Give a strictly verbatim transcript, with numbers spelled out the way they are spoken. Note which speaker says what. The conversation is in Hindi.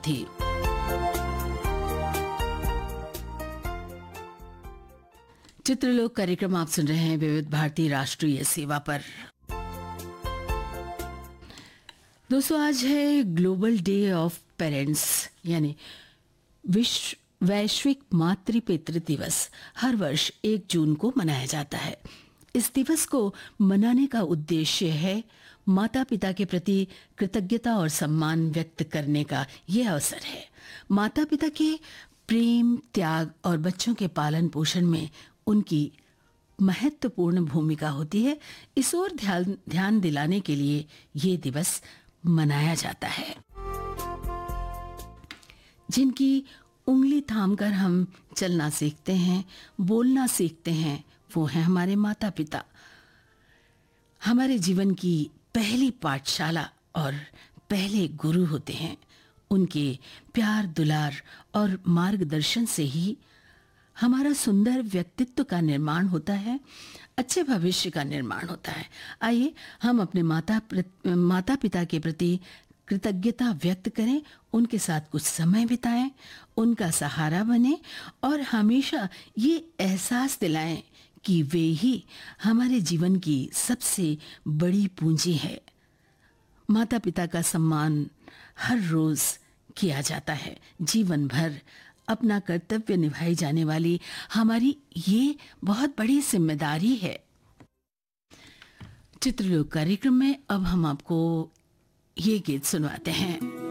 Speaker 1: थी। चित्रलोक कार्यक्रम आप सुन रहे हैं विविध भारती राष्ट्रीय सेवा पर। दोस्तों, आज है ग्लोबल डे ऑफ पेरेंट्स, यानी विश्व वैश्विक मातृ पितृ दिवस। हर वर्ष एक जून को मनाया जाता है। इस दिवस को मनाने का उद्देश्य है माता पिता के प्रति कृतज्ञता और सम्मान व्यक्त करने का ये अवसर है। माता पिता के प्रेम, त्याग और बच्चों के पालन पोषण में उनकी महत्वपूर्ण भूमिका होती है। इस ओर ध्यान ध्यान दिलाने के लिए ये दिवस मनाया जाता है। जिनकी उंगली थामकर हम चलना सीखते हैं, बोलना सीखते हैं, वो हैं हमारे माता पिता। हमारे जीवन की पहली पाठशाला और पहले गुरु होते हैं। उनके प्यार, दुलार और मार्गदर्शन से ही हमारा सुंदर व्यक्तित्व का निर्माण होता है, अच्छे भविष्य का निर्माण होता है। आइए हम अपने माता माता पिता के प्रति कृतज्ञता व्यक्त करें, उनके साथ कुछ समय बिताएं, उनका सहारा बने और हमेशा ये एहसास दिलाएं कि वे ही हमारे जीवन की सबसे बड़ी पूंजी है। माता पिता का सम्मान हर रोज किया जाता है। जीवन भर अपना कर्तव्य निभाई जाने वाली हमारी ये बहुत बड़ी जिम्मेदारी है। चित्रलोक कार्यक्रम में अब हम आपको ये गीत सुनवाते हैं।